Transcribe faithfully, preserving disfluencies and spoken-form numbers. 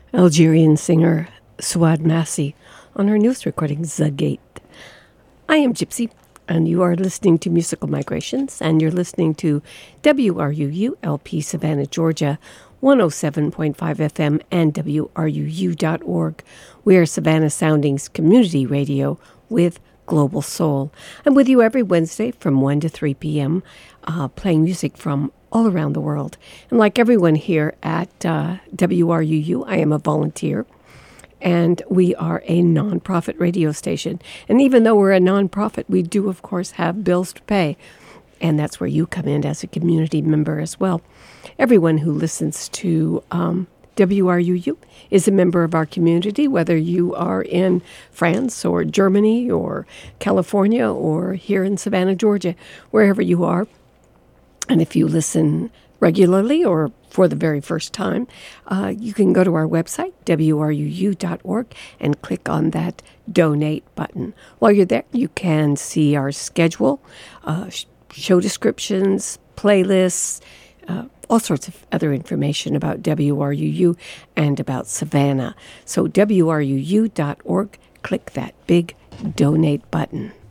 Algerian singer Suad Massi on her newest recording, Zagate. I am Gypsy, and you are listening to Musical Migrations, and you're listening to W R U U L P Savannah, Georgia, one oh seven point five F M and W R U U dot org. We are Savannah Soundings Community Radio with Global Soul. I'm with you every Wednesday from one to three p.m., uh, playing music from all around the world. And like everyone here at uh, W R U U, I am a volunteer, and we are a nonprofit radio station. And even though we're a nonprofit, we do, of course, have bills to pay, and that's where you come in as a community member as well. Everyone who listens to um, W R U U is a member of our community, whether you are in France or Germany or California or here in Savannah, Georgia, wherever you are. And if you listen regularly or for the very first time, uh, you can go to our website, W R U U dot org, and click on that donate button. While you're there, you can see our schedule, uh, sh- show descriptions, playlists, uh, all sorts of other information about W R U U and about Savannah. So W R U U dot org, click that big donate button.